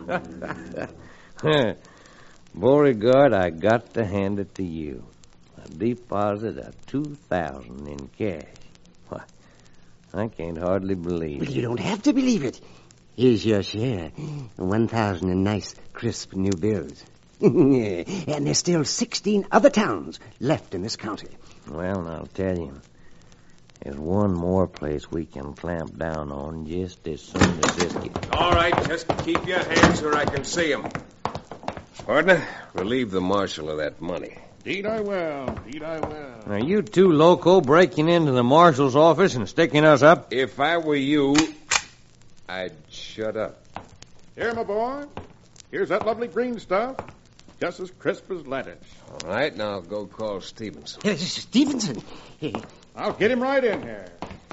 Beauregard, I got to hand it to you. A deposit of $2,000 in cash. Why, I can't hardly believe Well, it. you don't have to believe it. Here's your share. 1,000 in nice, crisp new bills. And there's still 16 other towns left in this county. Well, I'll tell you. There's one more place we can clamp down on just as soon as this gets... All right, just keep your hands where I can see them. Partner, relieve the marshal of that money. Indeed I will. Indeed I will. Are you two loco breaking into the marshal's office and sticking us up? If I were you, I'd shut up. Here, my boy. Here's that lovely green stuff. Just as crisp as lettuce. All right, now I'll go call Stevenson. Stevenson. I'll get him right in here.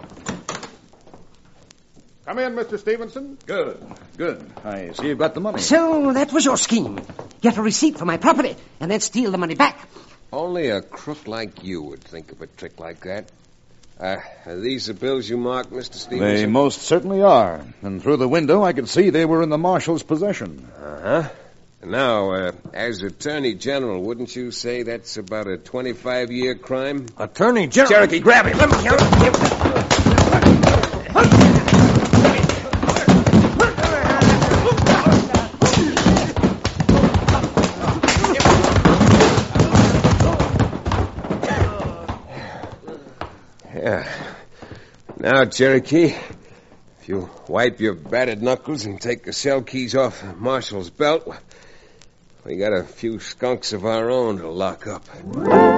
Come in, Mr. Stevenson. Good. I see you've got the money. So that was your scheme. Get a receipt for my property and then steal the money back. Only a crook like you would think of a trick like that. Are these the bills you marked, Mr. Stevenson? They most certainly are. And through the window, I could see they were in the marshal's possession. Uh-huh. Now, as Attorney General, wouldn't you say that's about a 25-year crime? Attorney General... Cherokee, grab him! Yeah. Now, Cherokee, if you wipe your battered knuckles and take the cell keys off the marshal's belt, we got a few skunks of our own to lock up.